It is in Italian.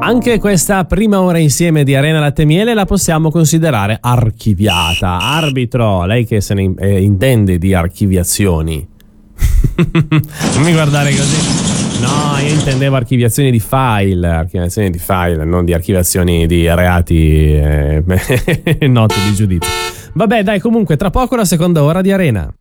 Anche questa prima ora insieme di Arena Latte e Miele la possiamo considerare archiviata. Arbitro, lei che se ne intende di archiviazioni. Non mi guardare così. No, io intendevo archiviazioni di file, non di archiviazioni di reati, note di giudizio. Vabbè, dai, comunque tra poco la seconda ora di Arena.